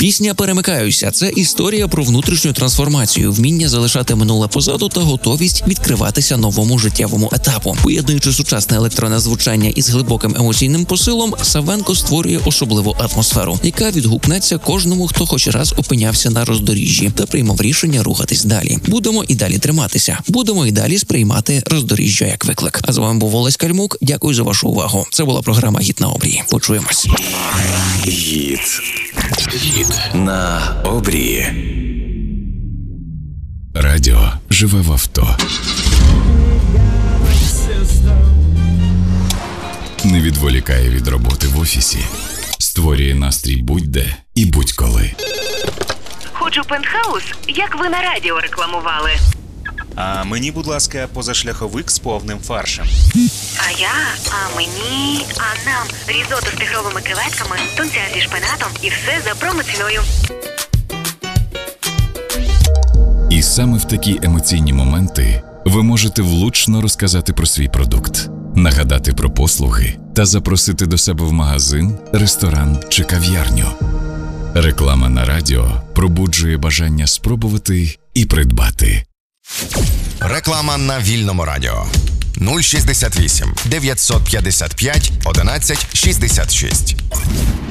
Пісня «Перемикаюся» – це історія про внутрішню трансформацію, вміння залишати минуле позаду та готовість відкриватися новому життєвому етапу. Поєднуючи сучасне електронне звучання із глибоким емоційним посилом, Савенко створює особливу атмосферу, яка відгукнеться кожному, хто хоч раз опинявся на роздоріжжі та приймав рішення рухатись далі. Будемо і далі триматися. Будемо і далі сприймати роздоріжжя як виклик. А з вами був Олесь Кальмук. Дякую за вашу увагу. Це була програма «Гіт на обрії». Почуємось. Гіт на обрії. Радіо живе в авто. Не відволікає від роботи в офісі. Створює настрій будь-де і будь-коли. Хочу пентхаус, як ви на радіо рекламували. А мені, будь ласка, позашляховик з повним фаршем. А нам різотто з тигровими креветками, тунця зі шпинатом і все за промоціною. І саме в такі емоційні моменти ви можете влучно розказати про свій продукт, нагадати про послуги та запросити до себе в магазин, ресторан чи кав'ярню. Реклама на радіо пробуджує бажання спробувати і придбати. Реклама на Вільному радіо. 068 955 11 66.